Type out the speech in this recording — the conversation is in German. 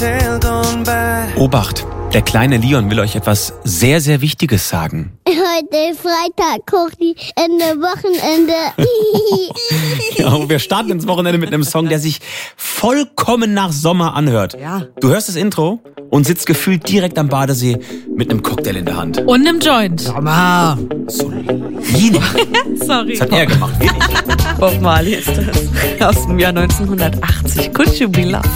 Obacht, der kleine Leon will euch etwas sehr, sehr Wichtiges sagen. Heute Freitag, Ende Wochenende. Ja, wir starten ins Wochenende mit einem Song, der sich vollkommen nach Sommer anhört. Ja. Du hörst das Intro und sitzt gefühlt direkt am Badesee mit einem Cocktail in der Hand. Und einem Joint. Sommer. Solide. Sorry. Das hat er gemacht, wir nicht. Bob Marley ist das. Aus dem Jahr 1980. Could you be loved?